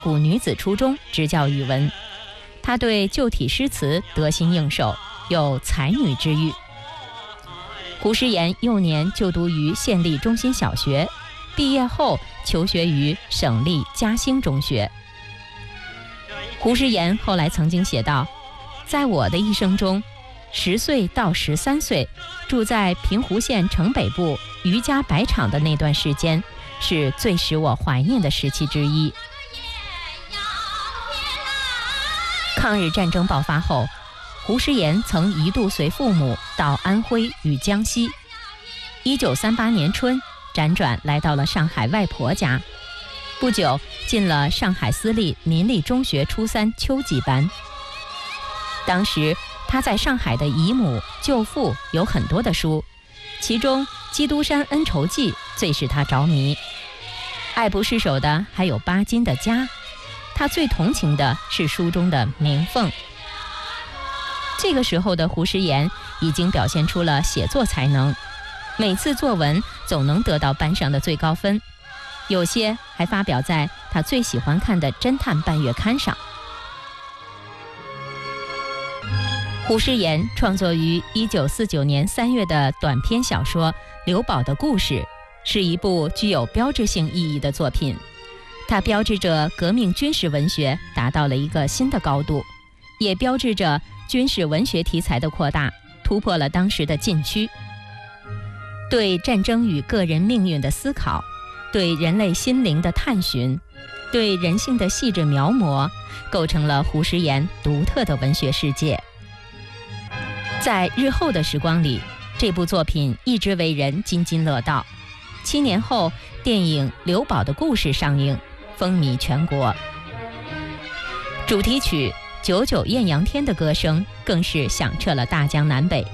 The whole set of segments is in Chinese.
古女子初中执教语文。他对旧体诗词得心应手，有才女之誉。胡诗岩幼年就读于县立中心小学，毕业后求学于省立嘉兴中学。胡诗岩后来曾经写道，在我的一生中，10岁到13岁住在平湖县城北部余家白场的那段时间，是最使我怀念的时期之一。抗日战争爆发后，胡诗岩曾一度随父母到安徽与江西。1938年春，辗转来到了上海外婆家，不久进了上海私立民立中学初3秋季班。当时他在上海的姨母舅父有很多的书，其中《基督山恩仇记》最使他着迷，爱不释手的还有巴金的家，他最同情的是书中的鸣凤。这个时候的胡诗岩已经表现出了写作才能，每次作文总能得到班上的最高分，有些还发表在他最喜欢看的侦探半月刊上。胡诗岩创作于1949年3月的短篇小说《刘宝的故事》，是一部具有标志性意义的作品。它标志着革命军事文学达到了一个新的高度，也标志着军事文学题材的扩大，突破了当时的禁区。对战争与个人命运的思考，对人类心灵的探寻，对人性的细致描摹，构成了胡诗岩独特的文学世界。在日后的时光里，这部作品一直为人津津乐道。7年后，电影《刘宝的故事》上映，风靡全国。主题曲《久久艳阳天》的歌声更是响彻了大江南北。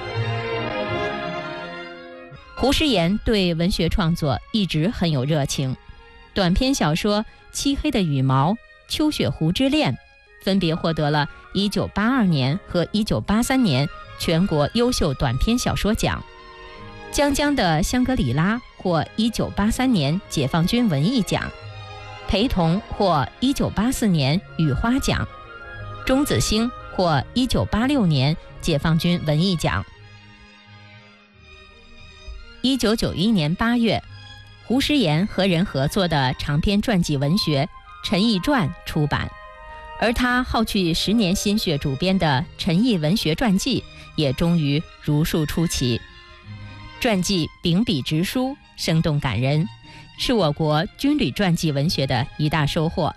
胡诗岩对文学创作一直很有热情，短篇小说《漆黑的羽毛》《秋雪湖之恋》分别获得了1982年和1983年全国优秀短篇小说奖。江江的香格里拉获1983年解放军文艺奖，裴同获1984年雨花奖，钟子星获1986年解放军文艺奖。1991年8月，胡诗岩和人合作的长篇传记文学《陈毅传》出版，而他耗去10年心血主编的《陈毅文学传记》也终于如数出齐。传记秉笔直书，生动感人，是我国军旅传记文学的一大收获。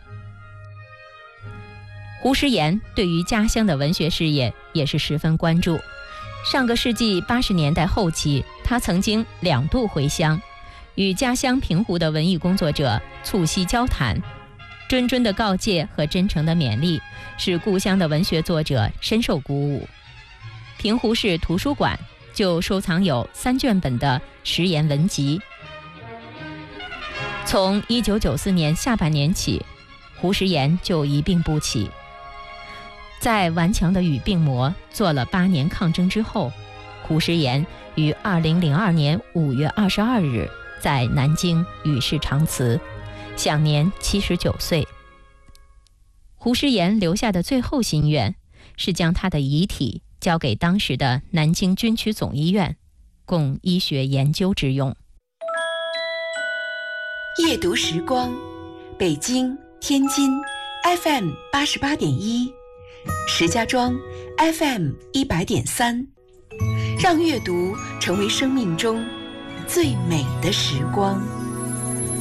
胡诗岩对于家乡的文学事业也是十分关注。上个世纪80年代后期，他曾经2度回乡，与家乡平湖的文艺工作者促膝交谈，谆谆的告诫和真诚的勉励，使故乡的文学作者深受鼓舞。平湖市图书馆就收藏有3卷本的诗言文集。从1994年下半年起，胡诗岩就一病不起。在顽强的与病魔做了8年抗争之后，胡诗岩于2002年5月22日在南京与世长辞，享年79岁。胡诗岩留下的最后心愿是将他的遗体交给当时的南京军区总医院，供医学研究之用。 夜读时光，北京、天津 FM 88.1，石家庄 FM 100.3，让阅读成为生命中最美的时光。